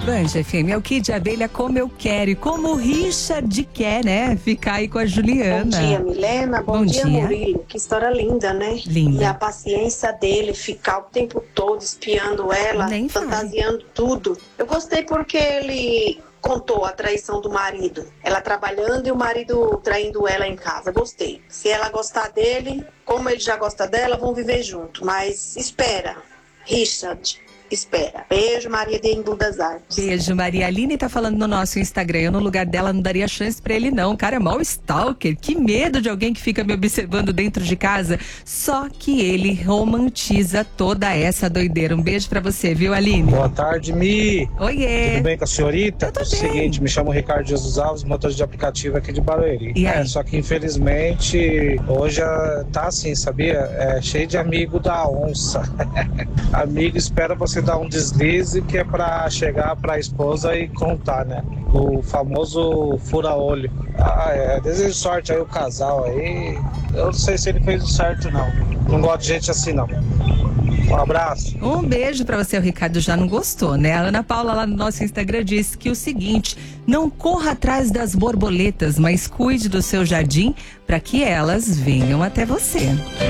Band FM, é o Kid Abelha como eu quero e como o Richard quer, né? Ficar aí com a Juliana. Bom dia, Milena. Bom dia, Murilo. Que história linda, né? Linda. E a paciência dele ficar o tempo todo espiando ela, Nem fantasiando tudo. Eu gostei porque ele contou a traição do marido. Ela trabalhando e o marido traindo ela em casa. Gostei. Se ela gostar dele, como ele já gosta dela, vão viver junto. Mas espera, Richard. Espera. Beijo, Maria de Embu das Artes. Beijo, Maria Aline tá falando no nosso Instagram. Eu no lugar dela não daria chance pra ele não. O cara é mau stalker. Que medo de alguém que fica me observando dentro de casa. Só que ele romantiza toda essa doideira. Um beijo pra você, viu, Aline? Boa tarde, Mi. Oiê. Tudo bem com a senhorita? Eu tô É o seguinte, me chamo Ricardo Jesus Alves, motorista de aplicativo aqui de Barueri. E aí? Só que infelizmente hoje tá assim, sabia? É cheio de amigo da onça. Amigo espera você dar um deslize que é pra chegar pra esposa e contar, né? O famoso fura-olho. Desejo sorte aí o casal aí. Eu não sei se ele fez o certo, não. Não gosto de gente assim, não. Um abraço. Um beijo pra você, o Ricardo já não gostou, né? A Ana Paula lá no nosso Instagram disse que o seguinte: não corra atrás das borboletas, mas cuide do seu jardim para que elas venham até você.